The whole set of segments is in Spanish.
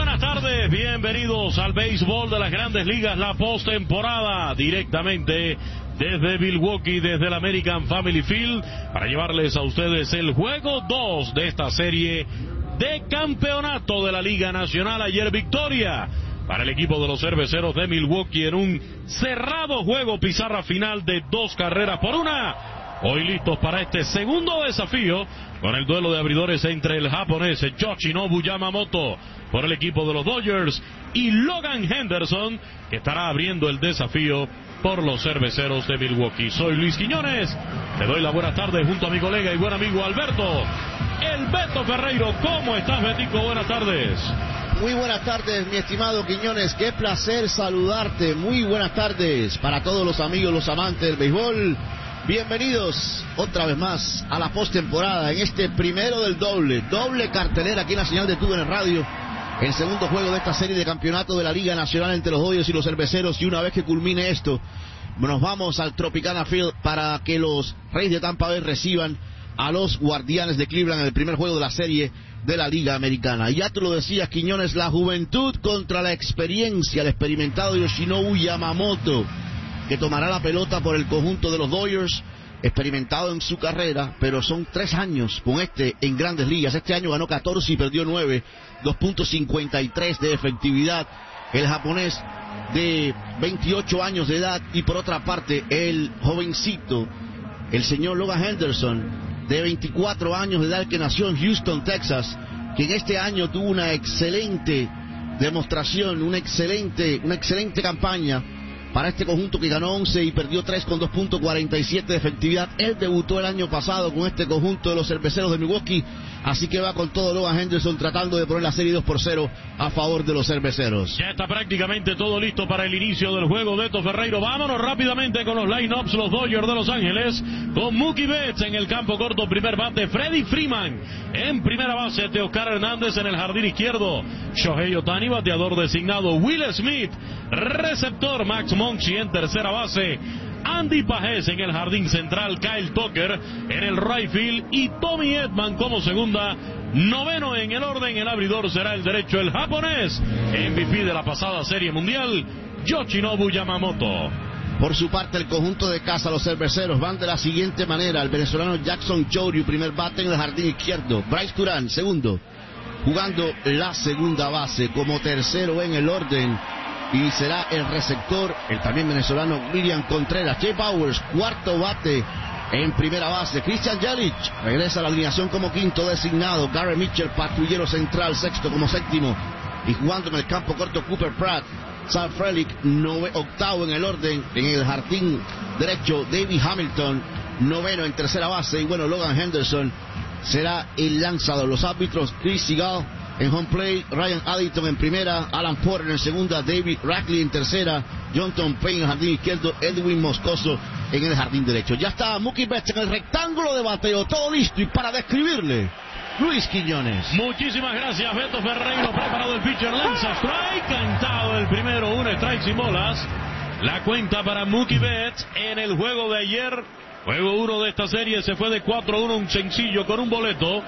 buenas tardes, bienvenidos al béisbol de las Grandes Ligas, la postemporada, directamente desde Milwaukee, desde el American Family Field, para llevarles a ustedes el juego 2 de esta serie de campeonato de la Liga Nacional. Ayer victoria para el equipo de los Cerveceros de Milwaukee en un cerrado juego, pizarra final de 2-1. Hoy listos para este segundo desafío con el duelo de abridores entre el japonés Yoshinobu Yamamoto por el equipo de los Dodgers y Logan Henderson, que estará abriendo el desafío por los Cerveceros de Milwaukee. Soy Luis Quiñones, te doy la buena tarde junto a mi colega y buen amigo Alberto, el Beto Ferreiro. ¿Cómo estás, Betico? Buenas tardes. Muy buenas tardes, mi estimado Quiñones, qué placer saludarte. Muy buenas tardes para todos los amigos, los amantes del béisbol. Bienvenidos otra vez más a la postemporada en este primero del doble cartelera aquí en la señal de TUDN Radio. El segundo juego de esta serie de campeonato de la Liga Nacional entre los Dodgers y los Cerveceros, y una vez que culmine esto, nos vamos al Tropicana Field para que los Reyes de Tampa Bay reciban a los Guardianes de Cleveland en el primer juego de la serie de la Liga Americana. Y ya tú lo decías, Quiñones, la juventud contra la experiencia, el experimentado Yoshinobu Yamamoto, que tomará la pelota por el conjunto de los Dodgers, experimentado en su carrera, pero son 3 años con en Grandes Ligas. Este año ganó 14 y perdió 9, 2.53 de efectividad. El japonés de 28 años de edad, y por otra parte el jovencito, el señor Logan Henderson, de 24 años de edad, que nació en Houston, Texas, que en este año tuvo una excelente demostración, una excelente campaña para este conjunto, que ganó 11 y perdió 3 con 2.47 de efectividad. Él debutó el año pasado con este conjunto de los Cerveceros de Milwaukee, así que va con todo Logan Henderson tratando de poner la serie 2-0 a favor de los Cerveceros. Ya está prácticamente todo listo para el inicio del juego, Beto Ferreiro. Vámonos rápidamente con los line-ups. Los Dodgers de Los Ángeles con Mookie Betts en el campo corto, primer bate. Freddie Freeman en primera base. Teoscar Hernández en el jardín izquierdo. Shohei Ohtani, bateador designado. Will Smith, receptor. Max Monchi en tercera base. Andy Pajés en el jardín central. Kyle Tucker en el right field y Tommy Edman como segunda. Noveno en el orden, el abridor será el derecho, el japonés MVP de la pasada Serie Mundial, Yoshinobu Yamamoto. Por su parte, el conjunto de casa, los Cerveceros, van de la siguiente manera: el venezolano Jackson Chourio, primer bate en el jardín izquierdo. Bryce Durán, segundo, jugando la segunda base. Como tercero en el orden, y será el receptor, el también venezolano William Contreras. Jay Bowers, cuarto bate en primera base. Christian Yelich regresa a la alineación como quinto designado. Gary Mitchell, patrullero central, sexto como séptimo. Y jugando en el campo corto, Cooper Pratt. Sam Frelick, octavo en el orden. En el jardín derecho, David Hamilton, noveno en tercera base. Y bueno, Logan Henderson será el lanzador. Los árbitros: Chris Seagal en home play, Ryan Addington en primera, Alan Porter en segunda, David Rackley en tercera, Jonathan Payne en el jardín izquierdo, Edwin Moscoso en el jardín derecho. Ya está Mookie Betts en el rectángulo de bateo, todo listo, y para describirle, Luis Quiñones. Muchísimas gracias, Beto Ferreiro. Preparado el pitcher, lanza strike, cantado el primero, un strike sin bolas. La cuenta para Mookie Betts en el juego de ayer. Juego 1 de esta serie, se fue de 4-1, un sencillo con un boleto.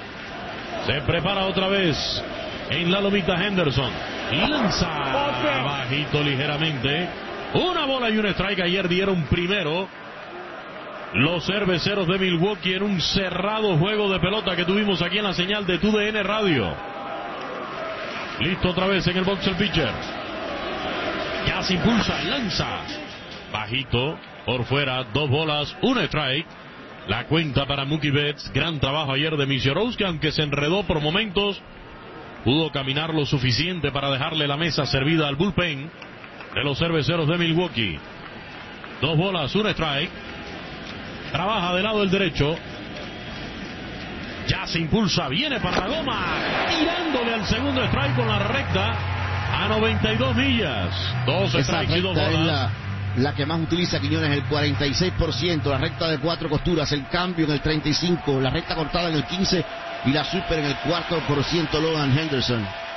Se prepara otra vez en la lomita Henderson. Lanza bajito ligeramente. Una bola y un strike. Ayer dieron primero los Cerveceros de Milwaukee en un cerrado juego de pelota que tuvimos aquí en la señal de TUDN Radio. Listo otra vez en el box el pitcher. Ya se impulsa, lanza bajito por fuera. 2 bolas, un strike. La cuenta para Mookie Betts. Gran trabajo ayer de Misiorowski, aunque se enredó por momentos. Pudo caminar lo suficiente para dejarle la mesa servida al bullpen de los Cerveceros de Milwaukee. 2 bolas, un strike. Trabaja del lado del derecho. Ya se impulsa, viene para la goma, tirándole al segundo strike con la recta a 92 millas. 2 strikes y 2 bolas. La que más utiliza Quiñones, el 46%, la recta de 4 costuras, el cambio en el 35%, la recta cortada en el 15% y la super en el 4%, Logan Henderson.